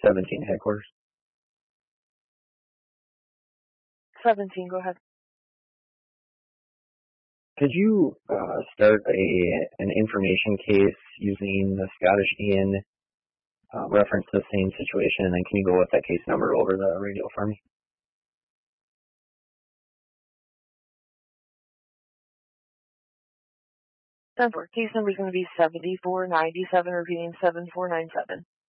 17 headquarters. 17, go ahead. Could you start an information case using the Scottish Ian reference to the same situation, and then can you go with that case number over the radio for me? Case number is going to be 7497, repeating 7497.